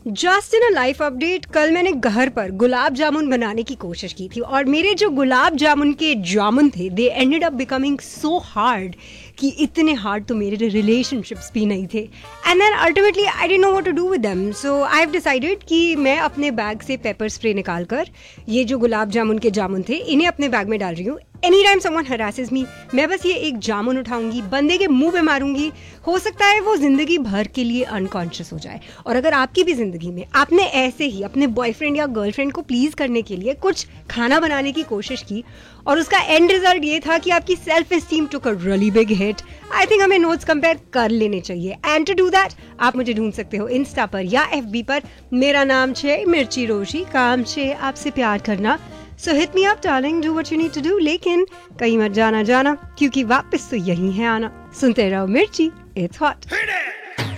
Just in a life update, कल मैंने घर पर गुलाब जामुन बनाने की कोशिश की थी और मेरे जो गुलाब जामुन के जामुन थे they ended up becoming so hard कि इतने हार्ड तो मेरे रिलेशनशिप्स भी नहीं थे। And then ultimately I didn't know what to do with them, so I have decided कि मैं अपने बैग से पेपर स्प्रे निकाल कर ये जो गुलाब जामुन के जामुन थे इन्हें अपने बैग में डाल रही हूँ। एनी टाइम समवन हरासेस मी, मैं बस ये एक जामुन उठाऊंगी, बंदे के मुंह पे मारूंगी, हो सकता है वो जिंदगी भर के लिए अनकॉन्शियस हो जाए। और अगर आपकी भी जिंदगी में आपने ऐसे ही अपने बॉयफ्रेंड या गर्लफ्रेंड को प्लीज करने के लिए कुछ खाना बनाने की कोशिश की और उसका एंड रिजल्ट ये था कि आपकी self esteem took a really big hit, I think हमें नोट्स कंपेयर कर लेने चाहिए। एंड टू डू दैट आप मुझे ढूंढ सकते हो इंस्टा पर या FB पर। मेरा नाम छे मिर्ची रोशी, काम छे आपसे प्यार करना। So hit me up darling, do what you need to do, लेकिन कहीं मत जाना क्योंकि वापस तो यही है आना। सुनते रहो मिर्ची, it's hot।